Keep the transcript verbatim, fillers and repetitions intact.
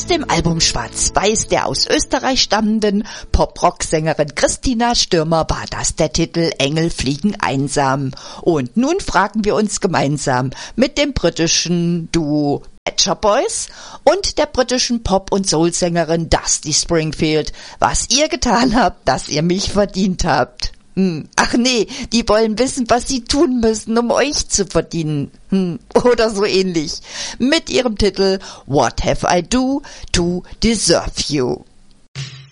dem Album Schwarz-Weiß der aus Österreich stammenden Pop-Rock-Sängerin Christina Stürmer war das der Titel Engel fliegen einsam. Und nun fragen wir uns gemeinsam mit dem britischen Duo Pet Shop Boys und der britischen Pop- und Soul-Sängerin Dusty Springfield, was ihr getan habt, dass ihr mich verdient habt. Hm. Ach nee, die wollen wissen, was sie tun müssen, um euch zu verdienen. Hm. Oder so ähnlich. Mit ihrem Titel What Have I Do to Deserve You.